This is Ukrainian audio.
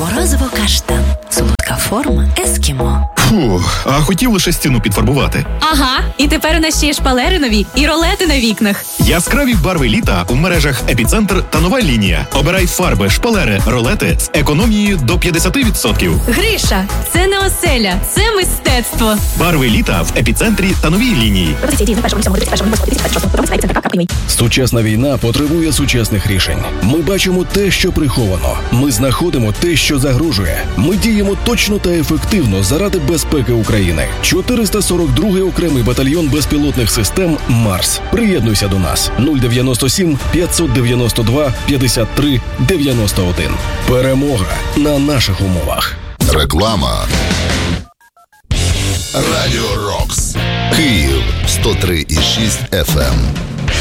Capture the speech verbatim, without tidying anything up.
Морозиво каштан. Солодка форма ескімо. Фу, а хотів лише стіну підфарбувати. Ага, і тепер у нас ще є шпалери нові і ролети на вікнах. Яскраві барви літа у мережах «Епіцентр» та «Нова лінія». Обирай фарби, шпалери, ролети з економією до п'ятдесят відсотків. Гриша, це не оселя, це мистецтво. Барви літа в «Епіцентрі» та «Новій лінії». Сучасна війна потребує сучасних рішень. Ми бачимо те, що приховано. Ми знаходимо те, що загрожує. Ми діємо точно та ефективно заради безпеки України. чотириста сорок другий окремий батальйон безпілотних систем «Марс». Приєднуйся до нас. нуль дев'яносто сім п'ятсот дев'яносто два п'ятдесят три дев'яносто один. Перемога на наших умовах. Реклама. Радіо Рокс. Київ сто три і шість еф ем.